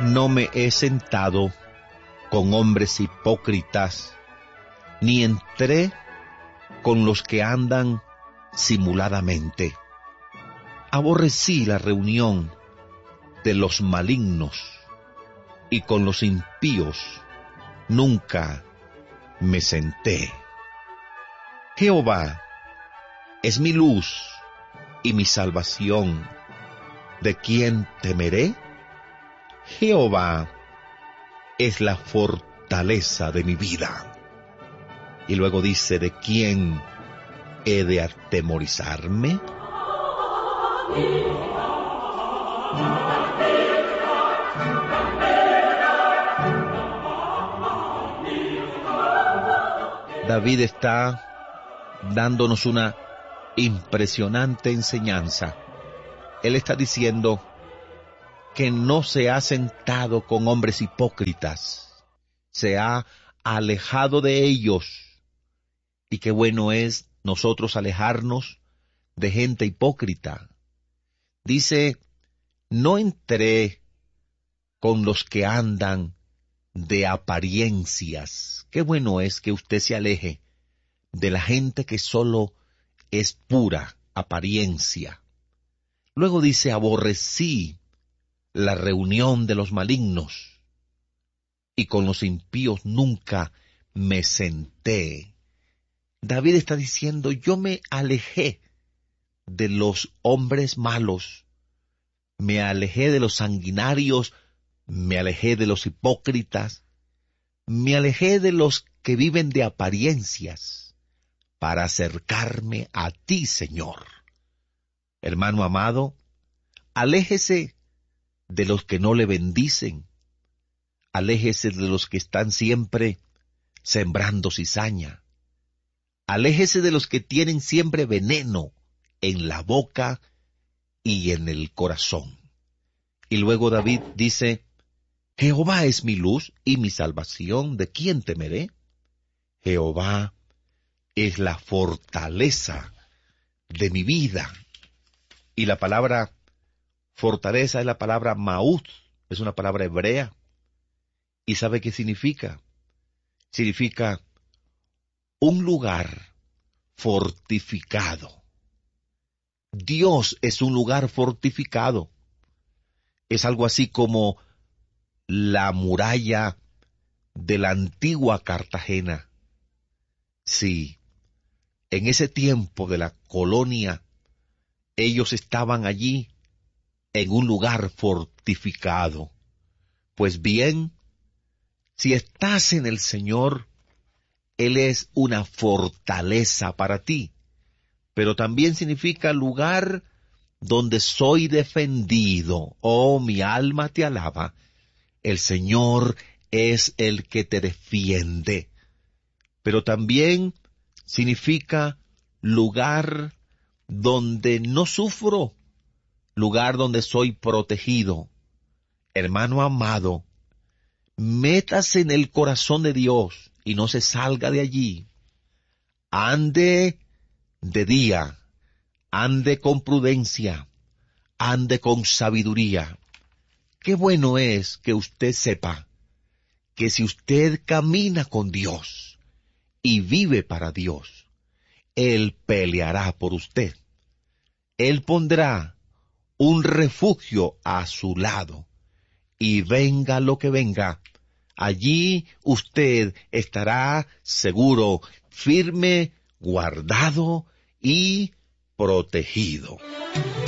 No me he sentado con hombres hipócritas, ni entré con los que andan simuladamente. Aborrecí la reunión de los malignos, y con los impíos nunca me senté. Jehová es mi luz y mi salvación. ¿De quién temeré? Jehová es la fortaleza de mi vida. Y luego dice, ¿de quién he de atemorizarme? David está dándonos una impresionante enseñanza. Él está diciendo que no se ha sentado con hombres hipócritas, se ha alejado de ellos. Y qué bueno es nosotros alejarnos de gente hipócrita. Dice, no entré con los que andan de apariencias. Qué bueno es que usted se aleje de la gente que solo es pura apariencia. Luego dice, aborrecí la reunión de los malignos, y con los impíos nunca me senté. David está diciendo, yo me alejé de los hombres malos, me alejé de los sanguinarios, me alejé de los hipócritas, me alejé de los que viven de apariencias, para acercarme a ti, Señor. Hermano amado, aléjese de los que no le bendicen, aléjese de los que están siempre sembrando cizaña, aléjese de los que tienen siempre veneno en la boca y en el corazón. Y luego David dice, Jehová es mi luz y mi salvación, ¿de quién temeré? Jehová es la fortaleza de mi vida. Y la palabra fortaleza es la palabra maut, es una palabra hebrea. ¿Y sabe qué significa? Significa un lugar fortificado. Dios es un lugar fortificado. Es algo así como la muralla de la antigua Cartagena. Sí, en ese tiempo de la colonia, ellos estaban allí en un lugar fortificado. Pues bien, si estás en el Señor, Él es una fortaleza para ti, pero también significa lugar donde soy defendido. Oh, mi alma te alaba. El Señor es el que te defiende. Pero también significa lugar donde no sufro, lugar donde soy protegido. Hermano amado, métase en el corazón de Dios y no se salga de allí. Ande de día, ande con prudencia, ande con sabiduría. Qué bueno es que usted sepa que si usted camina con Dios y vive para Dios, Él peleará por usted. Él pondrá un refugio a su lado, y venga lo que venga, allí usted estará seguro, firme, guardado y protegido.